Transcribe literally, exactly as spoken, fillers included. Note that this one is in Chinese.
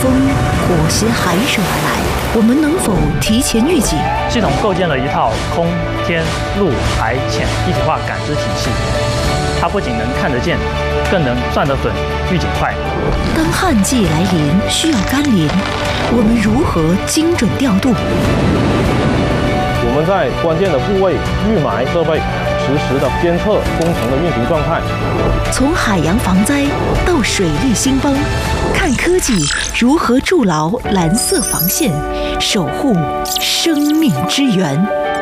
风、火携海水而来，我们能否提前预警？ 系统构建了一套空、天、陆、海、潜一体化感知体系，它不仅能看得见，更能算得准、预警快。 当旱季来临，需要甘霖，我们如何精准调度？ 我们在关键的部位预埋设备，实时的监测工程的运行状态。 从海洋防灾到水利兴邦，看科技如何筑牢蓝色防线，守护生命之源。